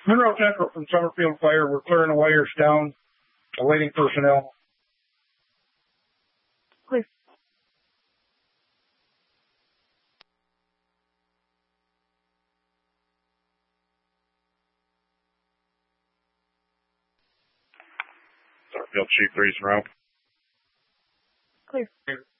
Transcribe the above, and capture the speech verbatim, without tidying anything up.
Monroe Central from Summerfield Fire. We're clearing the wires down, awaiting personnel. Clear. Summerfield Chief, three row. Clear. Clear.